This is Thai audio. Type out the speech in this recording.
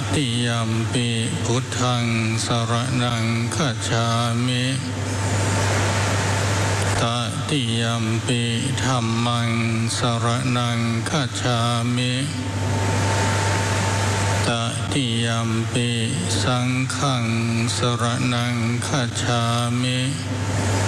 ติยัมปิพุทธังสรณังคัจฉามิตติยัมปิธัมมังสรณังคัจฉามิตติยัมปิสังฆังสรณังคัจฉามิ